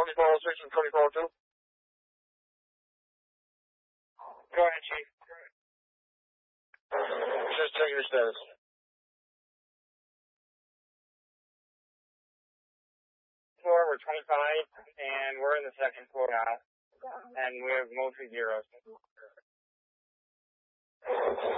2406 and 2402. Go ahead, Chief. Just checking your status. Floor, we're 25, and we're in the second floor now, and we have mostly zeros.